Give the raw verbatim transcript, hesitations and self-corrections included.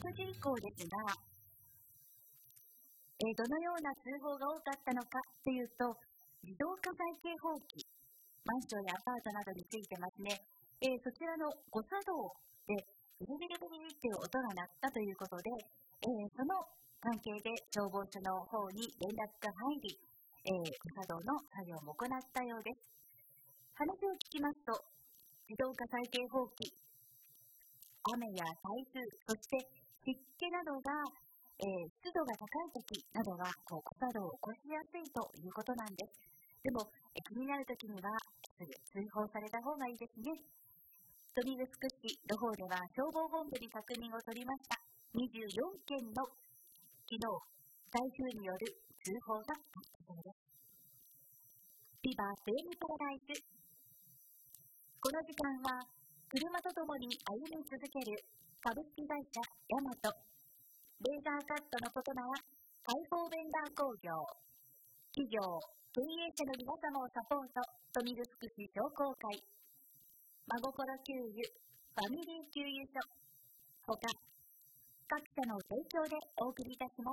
事以降ですが、えー、どのような通報が多かったのかというと、自動火災警報器、マンションやアパートなどについてますね。えー、そちらの誤作動でビリビリビリっていう音が鳴ったということで、えー、その関係で消防署の方に連絡が入り、えー、誤作動の作業も行ったようです。話を聞きますと、自動火災警報器、雨や台風、そして湿気などが、えー、湿度が高い時などはこう誤作動を起こしやすいということなんです。でも、え気になるときにはすぐ通報された方がいいですね。豊見城市の方では消防本部に確認を取りました。にじゅうよんけんの昨日、台風による通報があったそうです。ビバフェームパラダイス。この時間は車とともに歩み続ける株式会社ヤマト、レーザーカットのことなら解放ベンダー工業、企業経営者の皆様をサポート、豊見城市商工会、真心給油、ファミリー給油所、ほか各社の提供でお送りいたします。